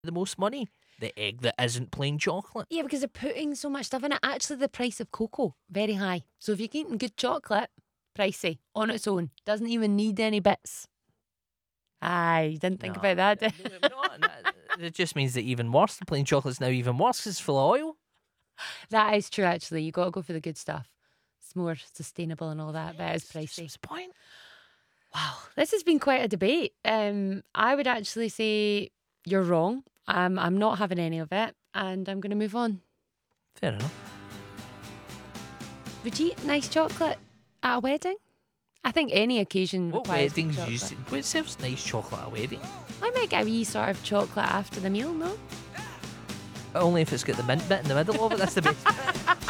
the most money? The egg that isn't plain chocolate. Yeah, because they're putting so much stuff in it. Actually, the price of cocoa, very high. So if you're eating good chocolate, pricey on its own. Doesn't even need any bits. Aye, you didn't think about that, did you? It just means that even worse. The plain chocolate's now even worse 'cause it's full of oil. That is true, actually. You got to go for the good stuff. It's more sustainable and all that, but it's pricey. What's the point? Wow, this has been quite a debate. I would actually say you're wrong. I'm not having any of it, and I'm going to move on. Fair enough. Would you eat nice chocolate at a wedding? I think any occasion What requires weddings chocolate. you see? What serves nice chocolate at a wedding? I might get a wee sort of chocolate after the meal, no? Only if it's got the mint bit in the middle of it. That's the best bit.